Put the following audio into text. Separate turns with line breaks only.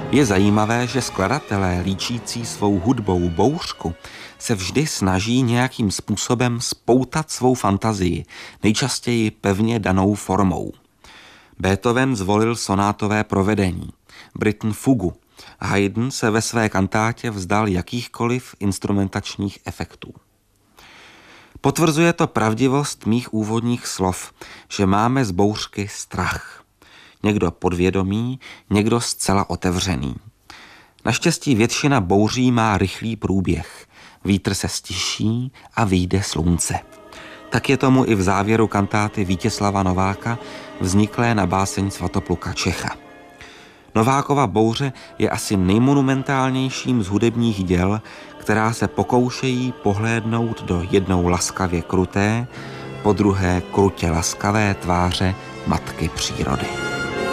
Je zajímavé, že skladatelé líčící svou hudbou bouřku se vždy snaží nějakým způsobem spoutat svou fantazii, nejčastěji pevně danou formou. Beethoven zvolil sonátové provedení, Britten fugu. Haydn se ve své kantátě vzdal jakýchkoliv instrumentačních efektů. Potvrzuje to pravdivost mých úvodních slov, že máme z bouřky strach. Někdo podvědomý, někdo zcela otevřený. Naštěstí většina bouří má rychlý průběh. Vítr se stiší a vyjde slunce. Tak je tomu i v závěru kantáty Vítězslava Nováka, vzniklé na báseň Svatopluka Čecha. Novákova bouře je asi nejmonumentálnějším z hudebních děl, která se pokoušejí pohlédnout do jednou laskavě kruté, po druhé krutě laskavé tváře matky přírody.